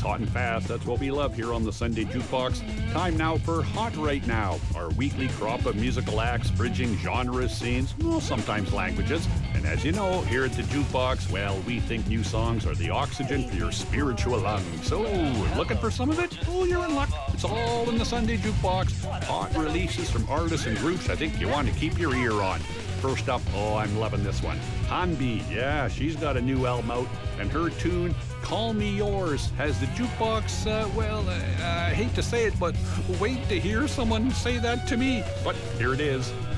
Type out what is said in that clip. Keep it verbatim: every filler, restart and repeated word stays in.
hot and fast. That's what we love here on the Sunday Jukebox. Time now for Hot Right Now, our weekly crop of musical acts bridging genres, scenes, well, sometimes languages. And as you know, here at the Jukebox, well, we think new songs are the oxygen for your spiritual lungs. So, looking for some of it? Oh, you're in luck. It's all in the Sunday Jukebox. Hot releases from artists and groups I think you want to keep your ear on. First up, oh, I'm loving this one. Hanbi, yeah, she's got a new album out, and her tune, Call Me Yours, has the jukebox, uh, well, uh, I hate to say it, but wait to hear someone say that to me. But here it is.